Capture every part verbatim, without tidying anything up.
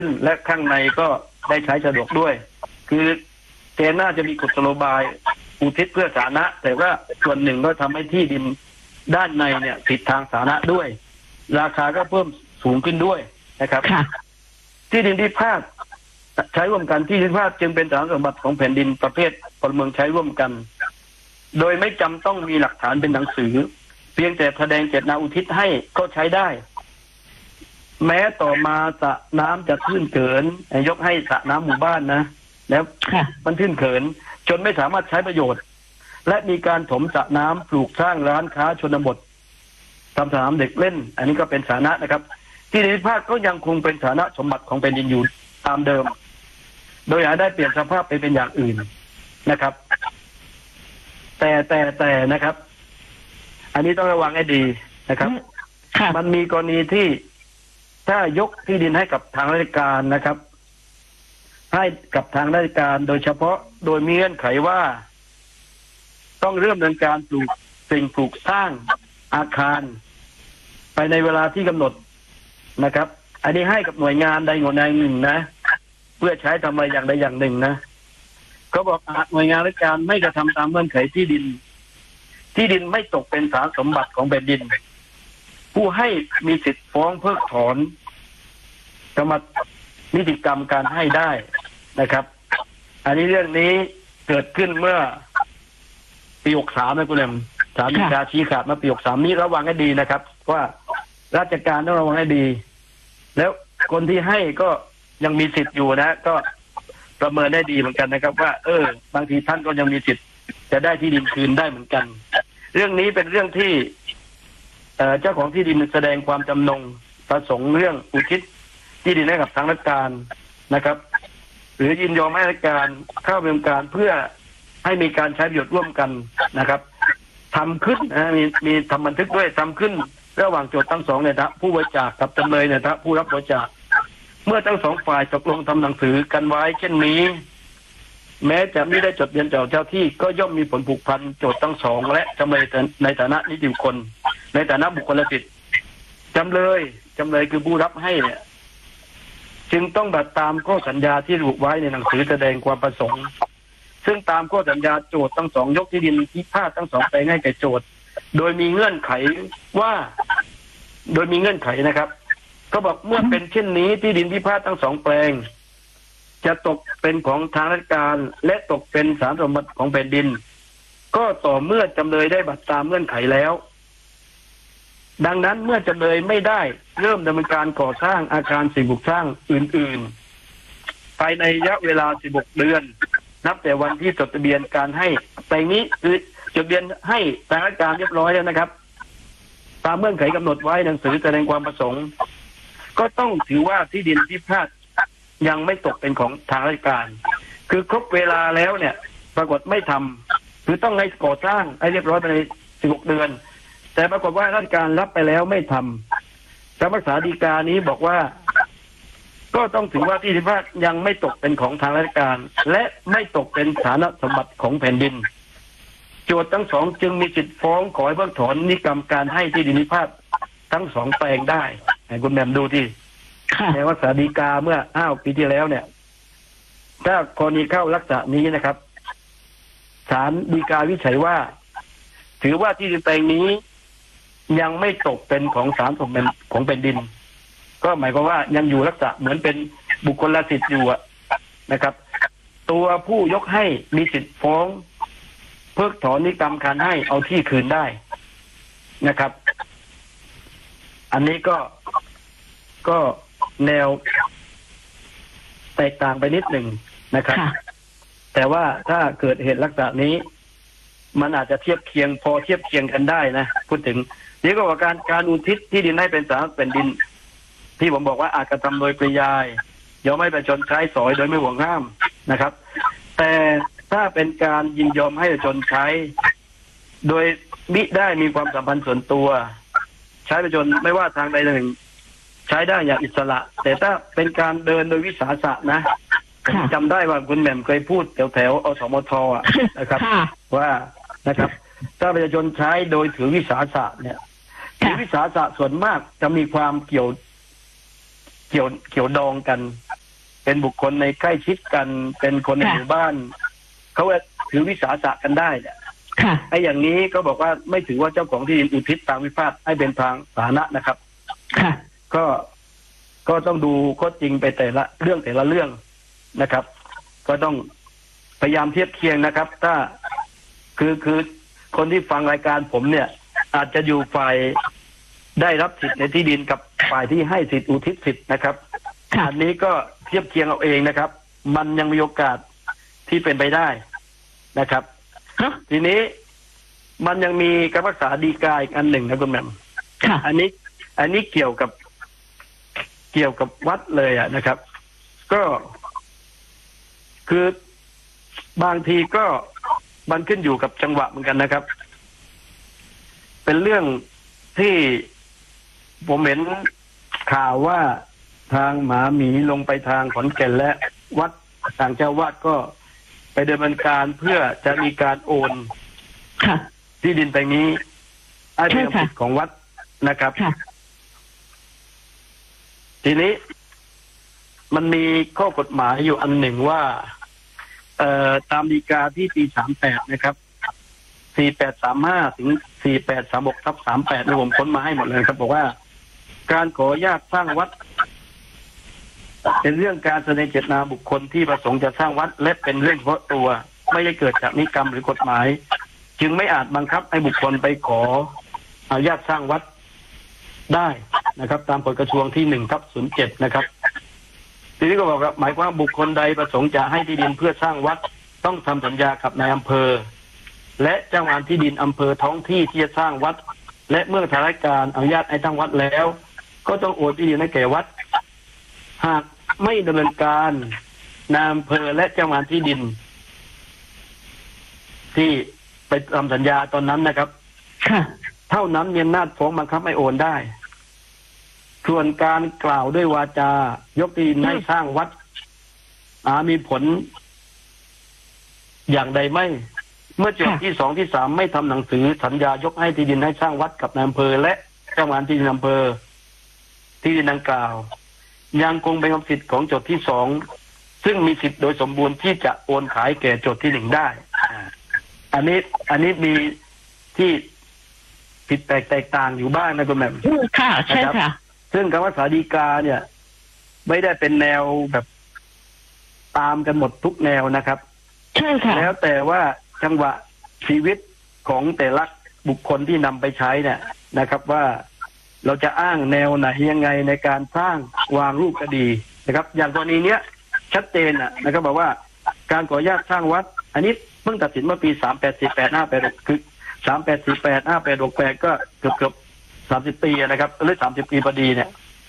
และข้างในก็ได้ใช้สะดวกด้วยคือแกน่าจะมีกุศโลบายอุทิศเพื่อสาธารณะแต่ว่าส่วนหนึ่งก็ทำให้ที่ดินด้านในเนี่ยผิดทางสาธารณะด้วยราคาก็เพิ่มสูงขึ้นด้วยนะครับที่ดินที่ภาคใช้ร่วมกันที่ดินภาคจึงเป็นสาธารณสมบัติของแผ่นดินประเภทพลเมืองใช้ร่วมกันโดยไม่จำต้องมีหลักฐานเป็นหนังสือเพียงแต่แสดงเจตนาอุทิศให้ก็ใช้ได้แม้ต่อมาสระน้ำจะทื่นเขินยกให้สระน้ำหมู่บ้านนะแล้วมันทื่นเขินจนไม่สามารถใช้ประโยชน์และมีการถมสระน้ำปลูกสร้างร้านค้าชนบททำสนามเด็กเล่นอันนี้ก็เป็นสาธารณะนะครับที่ดินภาคก็ยังคงเป็นสาธารณสมบัติของแผ่นดินอยู่ตามเดิมโดยหาได้เปลี่ยนสภาพไปเป็นอย่างอื่นนะครับแต่แต่แต่นะครับอันนี้ต้องระวังให้ดีนะครับมันมีกรณีที่ถ้ายกที่ดินให้กับทางราชการนะครับให้กับทางราชการโดยเฉพาะโดยมีเงื่อนไขว่าต้องเริ่มดำเนินการปลูกสิ่งปลูกสร้างอาคารไปในเวลาที่กำหนดนะครับอันนี้ให้กับหน่วยงานใดหน่วยงานหนึ่งนะเพื่อใช้ทำอะไรอย่างใดอย่างหนึ่งนะเขาบอกหน่วยงานราชการไม่กระทำตามเงื่อนไขที่ดินที่ดินไม่ตกเป็นสาธารณสมบัติของแผ่นดินผู้ให้มีสิทธิ์ฟ้องเพิกถอนกรรมนิติกรรมการให้ได้นะครับอันนี้เรื่องนี้เกิดขึ้นเมื่อปีหกสามนะคุณเอ็มศาลฎีกาชี้ขาดมาปีหกสามนี้ระวังให้ดีนะครับว่าราชการต้องระวังให้ดีแล้วคนที่ให้ก็ยังมีสิทธิ์อยู่นะก็ประเมินได้ดีเหมือนกันนะครับว่าเออบางทีท่านก็ยังมีสิทธิ์จะได้ที่ดินคืนได้เหมือนกันเรื่องนี้เป็นเรื่องที่เจ้าของที่ดินแสดงความจำนงประสงค์เรื่องอุทิศที่ดินให้กับทางราชการนะครับหรือยินยอมให้ราชการเข้าดำเนินการเพื่อให้มีการใช้ประโยชน์ร่วมกันนะครับทำขึ้นนะมีมีทำบันทึกด้วยทำขึ้นระหว่างโจทย์ทั้งสองเนี่ยนะผู้บริจาคกับจำเลยเนี่ยนะผู้รับบริจาคเมื่อทั้งสองฝ่ายตกลงทำหนังสือกันไว้เช่นนี้แม้จะไม่ได้จดทะเบียนเจ้าเจ้าที่ก็ย่อมมีผลผูกพันโจทย์ทั้งสองและจำเลยในฐานะนิติบุคคลในฐานะบุคคลสิทธิ์จำเลยจำเลยคือผู้รับให้เนี่ยจึงต้องบัตรตามข้อสัญญาที่ระบุไว้ในหนังสือแสดงความประสงค์ซึ่งตามข้อสัญญาโจทย์ทั้งสองยกที่ดินพิพาททั้งสองแปลงให้แก่โจทย์โดยมีเงื่อนไขว่าโดยมีเงื่อนไขนะครับก็บอกเมื่อเป็นเช่นนี้ที่ดินพิพาททั้งสองแปลงจะตกเป็นของทางราชการและตกเป็นสาธารณสมบัติของแผ่นดินก็ต่อเมื่อจำเลยได้บัตรตามเงื่อนไขแล้วดังนั้นเมื่อจำเลยไม่ได้เริ่มดำเนินการก่อสร้างอาคารสิ่งปลูกสร้างอื่นๆภายในระยะเวลาสิบหกเดือนนับแต่วันที่จดทะเบียนการให้แปลงนี้คือจดทะเบียนให้ทางราชการเรียบร้อยแล้วนะครับตามเงื่อนไขกำหนดไว้หนังสือแสดงความประสงค์ก็ต้องถือว่าที่ดินพิพาทยังไม่ตกเป็นของทางราชการคือครบเวลาแล้วเนี่ยปรากฏไม่ทำคือต้องให้ก่อสร้างให้เรียบร้อยภายในสิบหกเดือนแต่ปรากฏว่าราชการรับไปแล้วไม่ทำคำพิพากษาฎีกานี้บอกว่าก็ต้องถือว่าที่พิพาทยังไม่ตกเป็นของทางราชการและไม่ตกเป็นสาธารณสมบัติของแผ่นดินโจทย์ทั้งสองจึงมีสิทธิ์ฟ้องขอให้เพิกถอนนิติกรรมการให้ที่ดินพิพาททั้งสองแปลงได้ให้คุณแหม่มดูที่ในว่าศาลฎีกาเมื่อห้าปีที่แล้วเนี่ยถ้ากรณีเข้าลักษณะนี้นะครับศาลฎีกาวิจัยว่าถือว่าที่ดินแปลงนี้ยังไม่ตกเป็นของสาธารณสมบัติของแผ่นดินก็หมายความว่ายังอยู่ลักษณะเหมือนเป็นบุคคลสิทธิ์อยู่นะครับตัวผู้ยกให้มีสิทธิ์ฟ้องเพิกถอนนิติกรรมการให้เอาที่คืนได้นะครับอันนี้ก็ก็แนวแตกต่างไปนิดหนึ่งนะครับแต่ว่าถ้าเกิดเหตุลักษณะนี้มันอาจจะเทียบเคียงพอเทียบเคียงกันได้นะพูดถึงนี่ก็ว่าการการอุทิศที่ดินให้เป็นสาธารณแผ่นดินที่ผมบอกว่าอาจกระทำโดยปริยายยอมให้ประชาชนใช้สอยโดยไม่ห่วงห้ามนะครับแต่ถ้าเป็นการยินยอมให้ประชาชนใช้โดยมิได้มีความสัมพันธ์ส่วนตัวใช้ประชาชนไม่ว่าทางใดทางหนึ่งใช้ได้อย่างอิสระแต่ถ้าเป็นการเดินโดยวิสาสะนะจำได้ว่าคุณแหม่มเคยพูดแถวแถวอสมทอ่ะนะครับว่านะครับถ้าประชาชนใช้โดยถือวิสาสะเนี่ยถือวิสาสะส่วนมากจะมีความเกี่ยวเกี่ยวเกี่ยวดองกันเป็นบุคคลในใกล้ชิดกันเป็นคนในหมู่บ้านเขาว่าถือวิสาสะกันได้เนี่ยไอ้อย่างนี้ก็บอกว่าไม่ถือว่าเจ้าของที่ดินอุทิศทางวิพาทให้เป็นทางสาธารณะนะครับก็ก็ต้องดูข้อจริงไปแต่ละเรื่องแต่ละเรื่องนะครับก็ต้องพยายามเทียบเคียงนะครับถ้าคือคือคนที่ฟังรายการผมเนี่ยอาจจะอยู่ฝ่ายได้รับสิทธิ์ในที่ดินกับฝ่ายที่ให้สิทธิ์อุทิศสิทธิ์นะครับอันนี้ก็เทียบเคียงเอาเองนะครับมันยังมีโอกาสที่เป็นไปได้นะครับทีนี้มันยังมีคำพิพากษาฎีกาอีกอันหนึ่งนะคุณแม่อันนี้อันนี้เกี่ยวกับเกี่ยวกับวัดเลยอ่ะนะครับก็คือบางทีก็มันขึ้นอยู่กับจังหวะเหมือนกันนะครับเป็นเรื่องที่ผมเห็นข่าวว่าทางหมาหมีลงไปทางขอนแก่นและวัดทางเจ้าวาดก็ไปดำเนินการเพื่อจะมีการโอนที่ดินแปลงนี้ให้เป็นสิทธิ์ของวัดนะครับทีนี้มันมีข้อกฎหมายอยู่อันหนึ่งว่าเอ่อตามฎีกาที่ปีสามแปดนะครับสี่แปดสามห้าถึงสี่แปดสามหกทับสามแปดนี่ผมค้นมาให้หมดเลยครับบอกว่าการขออนุญาตสร้างวัดเป็นเรื่องการแสดงเจตนาบุคคลที่ประสงค์จะสร้างวัดและเป็นเรื่องเฉพาะตัวไม่ได้เกิดจากนิกรรมหรือกฎหมายจึงไม่อาจบังคับให้บุคคลไปขออนุญาตสร้างวัดได้นะครับตามกฎกระทรวงที่หนึ่งทับศูนย์เจ็ดนะครับทีนี้ก็บอกว่าหมายความว่าบุคคลใดประสงค์จะให้ที่ดินเพื่อสร้างวัดต้องทำสัญญากับนายอำเภอและเจ้างานที่ดินอำเภอท้องที่ที่จะสร้างวัดและเมื่อทางราชการอนุญาตให้ตั้งวัดแล้วก็ต้องโอนที่ดินให้แก่วัดหากไม่ดำเนินการนายอำเภอและเจ้างานที่ดินที่ไปทำสัญญาตอนนั้นนะครับเท่านั้นมีอำนาจฟ้องบังคับให้โอนได้ส่วนการกล่าวด้วยวาจายกที่ดินให้สร้างวัดอามีผลอย่างใดไม่เมื่อโจทย์ที่สองที่สามไม่ทำหนังสือสัญญายกให้ที่ดินให้สร้างวัดกับนายอำเภอและเจ้างานที่ดินอำเภอที่ดินดังกล่าวยังคงเป็นสิทธิ์ของโจทย์ที่สองซึ่งมีสิทธิ์โดยสมบูรณ์ที่จะโอนขายแก่โจทย์ที่หนึ่งได้อันนี้อันนี้มีที่ผิดแปลกแตกต่างอยู่บ้างนะคุณแม่ค่ะใช่ค่ะซึ่งคำว่าสาฎีกาเนี่ยไม่ได้เป็นแนวแบบตามกันหมดทุกแนวนะครับใช่ค่ะแล้วแต่ว่าจังหวะชีวิตของแต่ละบุคคลที่นำไปใช้เนี่ยนะครับว่าเราจะอ้างแนวไหนยังไงในการสร้างวางรูปคดีนะครับอย่างกรณีเนี้ยชัดเจนนะนะครับบอกว่าการขออนุญาตสร้างวัดอันนี้เพิ่งตัดสินเมื่อปีสามแปดสี่แปดห้าแปดคือสามแปดสี่แปดห้าแปดหกแปดก็เกือบเกือบสามสิบปีนะครับหรือสามสิบปีพอดีเนี่ย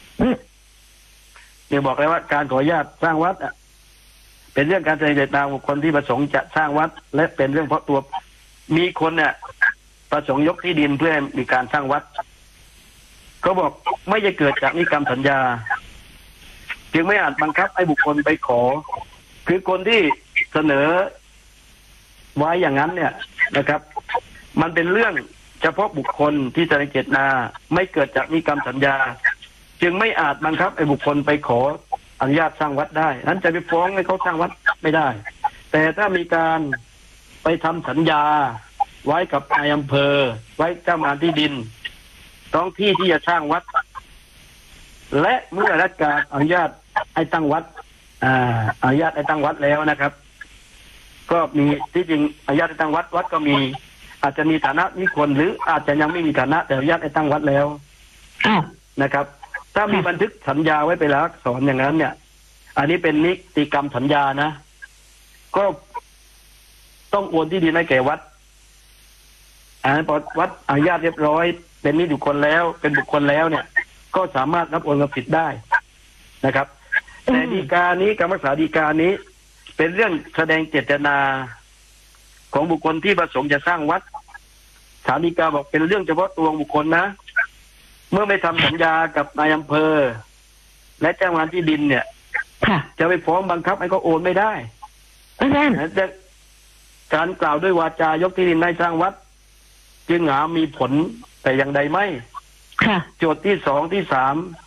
เดี๋ยวบอกเลยว่าการขออนุญาตสร้างวัดอ่ะเป็นเรื่องการแสดงเจตนาบุคคลที่ประสงค์จะสร้างวัดและเป็นเรื่องเพราะตัวมีคนเนี่ยประสงค์ยกที่ดินเพื่อมีการสร้างวัดเขาบอกไม่จะเกิดจากนิกรรมสัญญาจึงไม่อาจบังคับให้บุคคลไปขอคือคนที่เสนอไว้อย่างนั้นเนี่ยนะครับมันเป็นเรื่องเฉพาะบุคคลที่แสดงเจตนาไม่เกิดจากนิกรรมสัญญาจึงไม่อาจบังคับให้บุคคลไปขออนุญาตสร้างวัดได้นั้นจะไปฟ้องให้เขาสร้างวัดไม่ได้แต่ถ้ามีการไปทำสัญญาไว้กับนายอำเภอไว้เจ้างานที่ดินท้องที่ที่จะสร้างวัดและเมื่อราชการอนุญาตให้ตั้งวัดอ่าอนุญาตให้ตั้งวัดแล้วนะครับก็มีที่จริงอนุญาตให้ตั้งวัดวัดก็มีอาจจะมีฐานะนิคนหรืออาจจะยังไม่มีฐานะแต่อนุญาตให้ตั้งวัดแล้วนะครับถ้ามีบันทึกสัญญาไว้เป็นหลักอักษรอย่างนั้นเนี่ยอันนี้เป็นนิติกรรมสัญญานะก็ต้องโอนที่ดินให้แก่วัดอ่าพอวัดอนุญาตเรียบร้อยเป็นนิติบุคคลแล้วเป็นบุคคลแล้วเนี่ยก็สามารถรับโอนกรรมสิทธิ์ได้นะครับแต่ฎีกานี้คำพิพากษาฎีกานี้เป็นเรื่องแสดงเจตนาของบุคคลที่ประสงค์จะสร้างวัดศาลฎีกาบอกเป็นเรื่องเฉพาะตัวบุคคลนะเมื่อไม่ทำสัญญากับนายอำเภอและเจ้างานที่ดินเนี่ยจะไปฟ้องบังคับให้เขาโอนไม่ได้แต่การกล่าวด้วยวาจายกที่ดินให้สร้างวัดจึงหามีผลแต่อย่างใดไม่โจทย์ที่สองที่สาม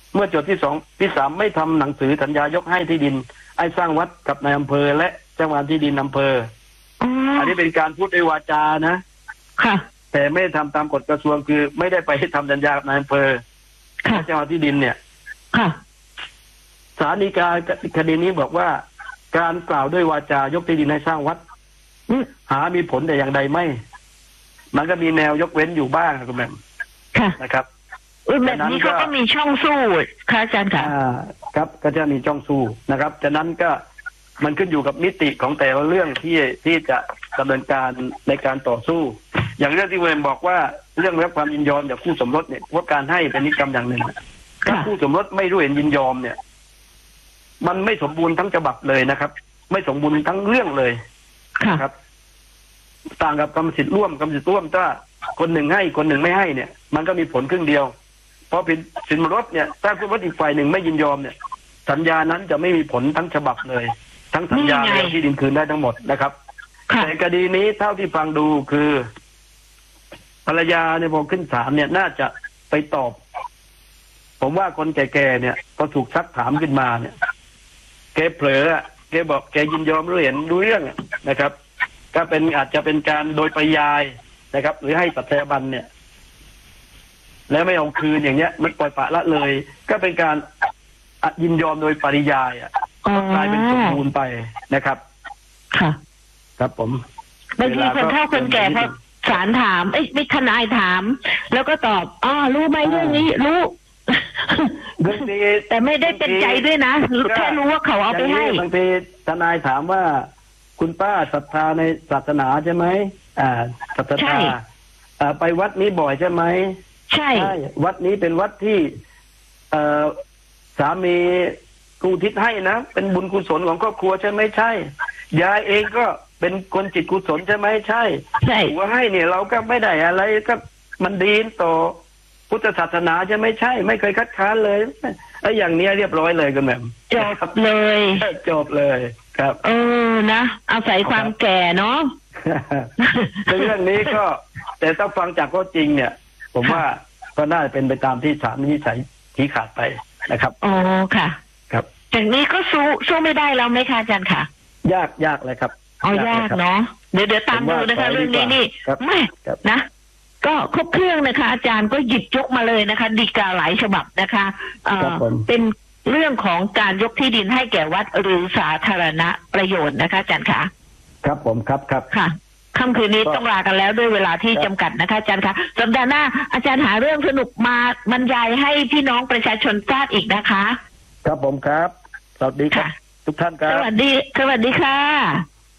เมื่อโจทย์ที่สองที่สามไม่ทำหนังสือสัญญายกให้ที่ดินไอ้สร้างวัดกับนายอำเภอและเจ้าหน้าที่ดินอำเภออ๋ออันนี้เป็นการพูดด้วยวาจานะค่ะแต่ไม่ได้ทำตามกฎกระทรวงคือไม่ได้ไปทำสัญญากับนายอำเภอค่ะและเจ้าหน้าที่ดินเนี่ยค่ะศาลฎีกาคดีนี้บอกว่า การกล่าวด้วยวาจายกที่ดินให้สร้างวัดอืมหามีผลแต่อย่างใดไม่ มันก็มีแนวยกเว้นอยู่บ้างครับคุณแม่ค่ะนะครับอุ้ยแบบนี้เขาก็มีช่องสู้ค่ะอาจารย์ค่ะอ่าครับก็จะมีจ้องสู้นะครับจากนั้นก็มันขึ้นอยู่กับมิติของแต่ละเรื่องที่ที่จะดำเนินการในการต่อสู้ อย่างเรื่องที่เวมบอกว่าเรื่องรับความยินยอมจากคู่สมรสเนี่ยว่าการให้เป็นนิกรรมอย่างหนึ่งถ้าคู่สมรสไม่รู้เห็นยินยอมเนี่ย มันไม่สมบูรณ์ทั้งฉบับเลยนะครับ ไม่สมบูรณ์ทั้งเรื่องเลยค่ะครับ ต่างกับกรรมสิทธิ์ร่วมกรรมสิทธิ์ร่วมถ้าคนหนึ่งให้คนหนึ่งไม่ให้เนี่ย มันก็มีผลครึ่งเดียวเพราะเป็นสินสมรสเนี่ยถ้าคู่สมรสอีกฝ่ายหนึ่งไม่ยินยอมเนี่ย สัญญานั้นจะไม่มีผลทั้งฉบับเลย ทั้งสัญญาและที่ดินคืนได้ทั้งหมดนะครับค่ะแต่คดีนี้เท่าที่ฟังดูคือภรรยาเนี่ยพอขึ้นศาลเนี่ยน่าจะไปตอบ ผมว่าคนแก่ๆเนี่ยพอถูกซักถามขึ้นมาเนี่ยแกเผลออะแกบอกแกยินยอมรู้เห็นรู้เรื่องอะนะครับ ก็เป็นอาจจะเป็นการโดยปริยายนะครับ หรือให้สัตยาบันเนี่ย แล้วไม่เอาคืนอย่างเงี้ย มันปล่อยปละละเลย ก็เป็นการยินยอมโดยปริยายอ่ะอ๋อกลายเป็นสมบูรณ์ไปนะครับค่ะครับผมบางทีคนเฒ่าคนแก่พอศาลถาม เอ้ยไม่ทนายถาม แล้วก็ตอบอ๋อรู้ไหมเรื่องนี้รู้บางทีแต่ไม่ได้เป็นใจด้วยนะแค่รู้ว่าเขาเอาไปให้บางทีทนายถามว่า คุณป้าศรัทธาในศาสนาใช่ไหมอ่าศรัทใช่ธาอ่าไปวัดนี้บ่อยใช่ไหมใช่ใช่วัดนี้เป็นวัดที่ เอ่อสามีกูทิศให้นะเป็นบุญกุศลของครอบครัวใช่ไหมใช่ยายเองก็เป็นคนจิตกุศลใช่ไหมใช่ใช่ถือว่าให้เนี่ยเราก็ไม่ได้อะไรก็มันดีต่อพุทธศาสนาใช่ไหมใช่ ไม่เคยคัดค้านเลยไอ้อย่างเนี้ยเรียบร้อยเลยกันแบบจบเลยจบเลยครับเออนะอาศัยความแก่เนาะในเรื่องนี้ก็ แต่ถ้าฟังจากข้อจริงเนี่ย ผมว่าก็น่าจะเป็นไปตามที่ศาลวินิจฉัยชี้ขาดไปนะครับอ๋อค่ะครับจากนี้ก็สู้สู้ไม่ได้แล้วไหมคะอาจารย์ค่ะยากยากเลยครับอ๋อยากเนาะเดี๋ยวเดี๋ยวตามดูนะคะเรื่องนี้นี่ครับไม่ครับนะ ก็ครบเครื่องนะคะ อาจารย์ก็หยิบยกมาเลยนะคะฎีกาหลายฉบับนะคะเอ่ครัอบผมเป็นเรื่องของการยกที่ดินให้แก่วัดหรือสาธารณประโยชน์นะคะอาจารย์ค่ะครับผมครับครับค่ะค่ำคืนนี้ก็ต้องลากันแล้วด้วยเวลาที่ครับจำกัดนะคะอาจารย์คะสัปดาห์หน้าอาจารย์หาเรื่องสนุกมาบรรยายให้พี่น้องประชาชนทราบอีกนะคะครับผมครับ สวัสดีครับค่ะทุกท่านครัสบวัสดี สวัสดีค่ะ